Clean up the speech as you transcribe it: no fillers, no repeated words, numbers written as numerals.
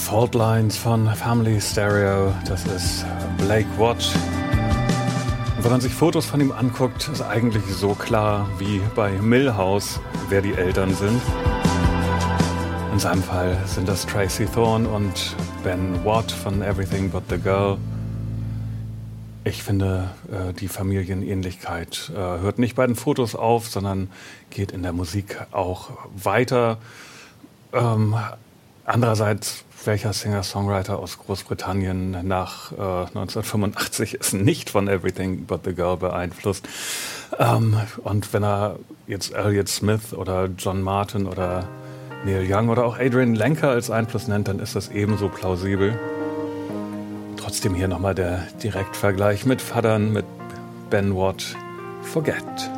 Fault Lines von Family Stereo, das ist Blake Watt. Und wenn man sich Fotos von ihm anguckt, ist eigentlich so klar wie bei Milhouse, wer die Eltern sind. In seinem Fall sind das Tracy Thorn und Ben Watt von Everything But the Girl. Ich finde, die Familienähnlichkeit hört nicht bei den Fotos auf, sondern geht in der Musik auch weiter. Andererseits, welcher Singer-Songwriter aus Großbritannien nach 1985 ist nicht von Everything But the Girl beeinflusst? Und wenn er jetzt Elliott Smith oder John Martin oder Neil Young oder auch Adrian Lenker als Einfluss nennt, dann ist das ebenso plausibel. Trotzdem hier nochmal der Direktvergleich mit Fadern, mit Ben Watt, Forget.